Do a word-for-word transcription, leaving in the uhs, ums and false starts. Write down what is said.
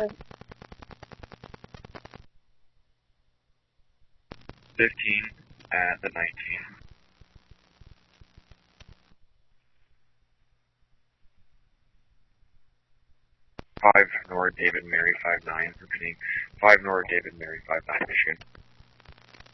fifteen at the nineteen. five Nord David Mary five nine, repeating five Nord David Mary five nine, Michigan.